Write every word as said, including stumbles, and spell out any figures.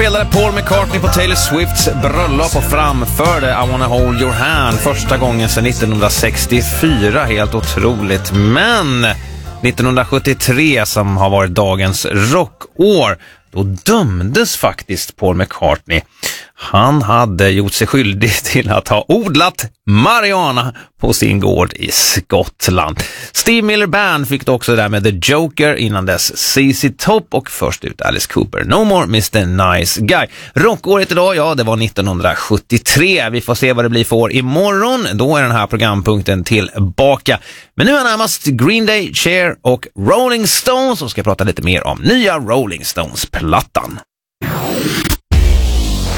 spelade Paul McCartney på Taylor Swifts bröllop och framförde I Wanna Hold Your Hand första gången sedan nittonhundrasextiofyra. Helt otroligt. Men nittonhundrasjuttiotre, som har varit dagens rockår, då dömdes faktiskt Paul McCartney. Han hade gjort sig skyldig till att ha odlat marijuana på sin gård i Skottland. Steve Miller Band fick också det där med The Joker, innan dess C C Top och först ut Alice Cooper. No More mister Nice Guy. Rockåret idag, ja, det var nittonhundrasjuttiotre. Vi får se vad det blir för år imorgon. Då är den här programpunkten tillbaka. Men nu är närmast Green Day, Cher och Rolling Stones, och ska prata lite mer om nya Rolling Stones-plattan.